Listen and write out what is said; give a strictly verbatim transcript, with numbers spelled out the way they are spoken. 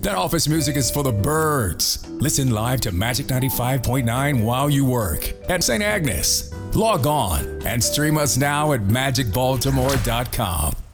That office music is for the birds. Listen live to Magic ninety-five point nine while you work at Saint Agnes. Log on and stream us now at magic baltimore dot com.